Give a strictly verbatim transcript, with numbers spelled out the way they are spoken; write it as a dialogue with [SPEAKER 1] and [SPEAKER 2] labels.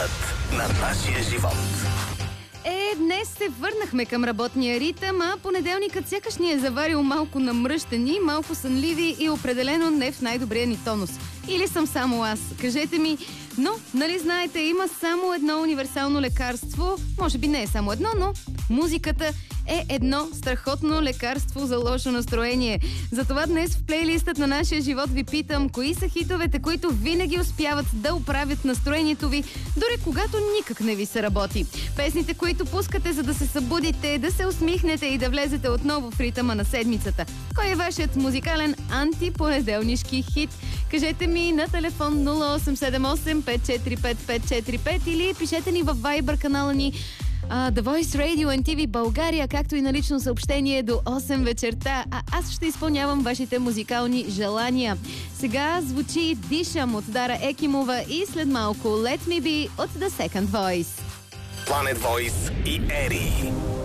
[SPEAKER 1] ритъмът на нашия живот.
[SPEAKER 2] Е, днес се върнахме към работния ритъм, а понеделникът сякаш ни е заварил малко намръщени, малко сънливи и определено не в най-добрия ни тонус. Или съм само аз? Кажете ми. Но, нали знаете, има само едно универсално лекарство. Може би не е само едно, но музиката е едно страхотно лекарство за лошо настроение. Затова днес в плейлистът на нашия живот ви питам, кои са хитовете, които винаги успяват да оправят настроението ви, дори когато никак не ви се работи. Песните, които пускате, за да се събудите, да се усмихнете и да влезете отново в ритъма на седмицата. Кой е вашият музикален антипонеделнишки хит? Кажете ми на телефон нула осем седем осем пет четири пет пет четири пет или пишете ни във Viber канала ни Uh, The Voice Radio ен ти ви България, както и на лично съобщение до осем вечерта, а аз ще изпълнявам вашите музикални желания. Сега звучи Дишам от Дара Екимова и след малко Let Me Be от The Second Voice.
[SPEAKER 1] Planet Voice и Ери.